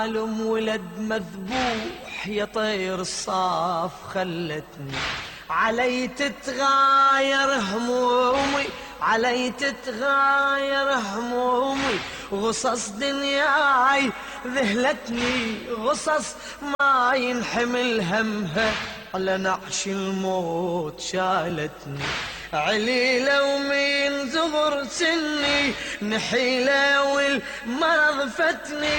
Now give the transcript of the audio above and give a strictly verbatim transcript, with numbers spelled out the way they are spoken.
عالم ولد مذبوح يا طير الصاف خلتني علي تتغاير همومي، علي تتغاير همومي، غصص دنياي ذهلتني، غصص ما ينحمل همها على نعش الموت شالتني، عليلة ومن زغر سني نحيلة والمرض فتني،